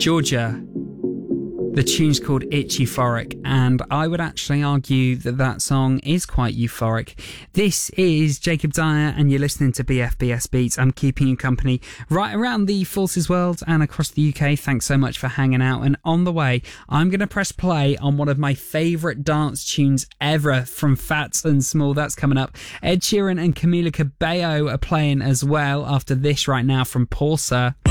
Georgia. The tune's called It's Euphoric, and I would actually argue that that song is quite euphoric. This is Jacob Dyer, and you're listening to BFBS Beats. I'm keeping you company right around the Forces world and across the UK. Thanks so much for hanging out. And on the way, I'm going to press play on one of my favourite dance tunes ever from Fats and Small. That's coming up. Ed Sheeran and Camila Cabello are playing as well after this right now from Porsa.